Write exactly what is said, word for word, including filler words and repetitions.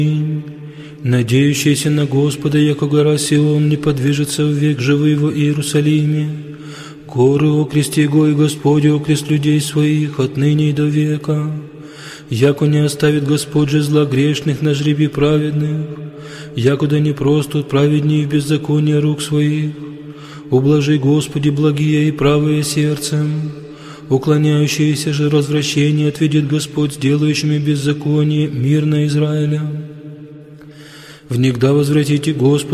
Надеющийся на Господа, яко гора Сион, не подвижется в век живый во Иерусалиме. Горы окрести го и Господь окрест людей своих отныне и до века. Яко не оставит Господь же зла грешных на жребе праведных, якуда не просто праведнее в беззаконии рук своих. Ублажи, Господи, благие и правые сердцем. Уклоняющиеся же развращение отведет Господь сделающими беззаконие мир на Израиля. Внегда возвратите Господу